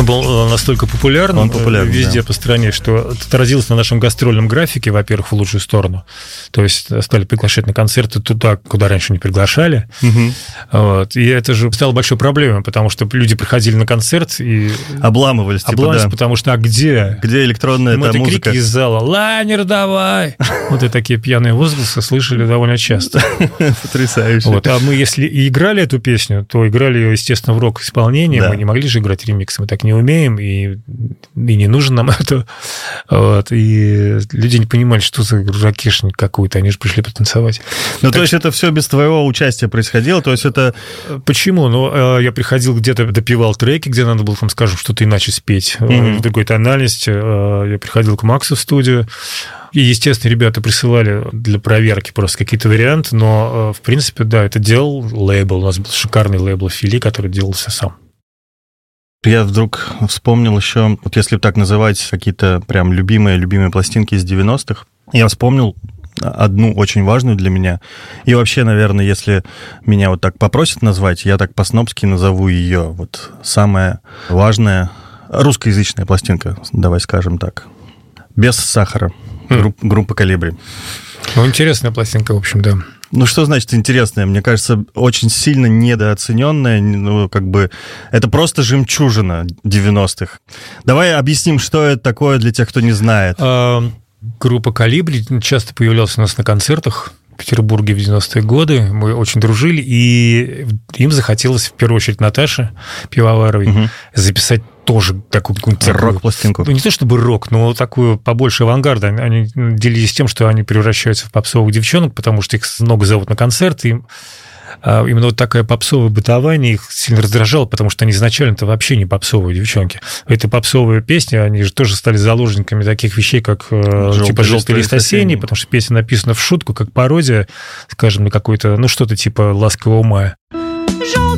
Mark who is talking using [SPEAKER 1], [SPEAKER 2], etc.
[SPEAKER 1] был настолько популярным везде по стране, что это отразилось на нашем гастрольном графике, во-первых, в лучшую сторону. То есть стали приглашать на концерты туда, куда раньше не приглашали. Вот. И это же стало большой проблемой, потому что люди приходили на концерт и...
[SPEAKER 2] Обламывались,
[SPEAKER 1] потому что
[SPEAKER 2] где электронная музыка?
[SPEAKER 1] Крики из зала: «Лайнер давай!» Вот и такие пьяные возгласы слышали довольно часто.
[SPEAKER 2] Потрясающе.
[SPEAKER 1] Вот. А мы, если и играли эту песню, то играли ее, естественно, в рок-исполнении. Да. Мы не могли же играть ремиксы, мы так не умеем, и не нужно нам это. Вот. И люди не понимали, что за ракешник какой-то, они же пришли потанцевать.
[SPEAKER 2] Ну, то есть это все без твоего участия происходило? То есть это...
[SPEAKER 1] Почему? Ну, я приходил где-то, допевал треки, где надо было, там, скажем, что-то иначе спеть, в другой тональности. Я приходил к Максу в студию, и, естественно, ребята присылали для проверки просто какие-то варианты, но, в принципе, да, это делал лейбл. У нас был шикарный лейбл Фили, который делался сам.
[SPEAKER 2] Я вдруг вспомнил еще, вот если так называть какие-то прям любимые пластинки из 90-х, я вспомнил одну очень важную для меня. И вообще, наверное, если меня вот так попросят назвать, я так по-снобски назову ее. Вот самая важная русскоязычная пластинка, давай скажем так. «Без сахара». Группа «Колибри».
[SPEAKER 1] Ну, интересная пластинка, в общем, да.
[SPEAKER 2] Ну, что значит интересная? Мне кажется, очень сильно недооцененная. Ну, как бы, это просто жемчужина 90-х. Давай объясним, что это такое для тех, кто не знает.
[SPEAKER 1] Группа «Колибри» часто появлялась у нас на концертах в Петербурге в 90-е годы. Мы очень дружили, и им захотелось, в первую очередь, Наташе Пивоваровой записать тоже такую какую-то
[SPEAKER 2] рок-пластинку.
[SPEAKER 1] Ну, не то чтобы рок, но такую побольше авангарда. Они делились тем, что они превращаются в попсовых девчонок, потому что их много зовут на концерты, им именно вот такая попсовая бытование их сильно раздражало, потому что они изначально-то вообще не попсовые девчонки. Это попсовые песни, они же тоже стали заложниками таких вещей, как типа «Желтый лист осенний», потому что песня написана в шутку, как пародия, скажем, на какой-то, ну, что-то типа «Ласкового мая».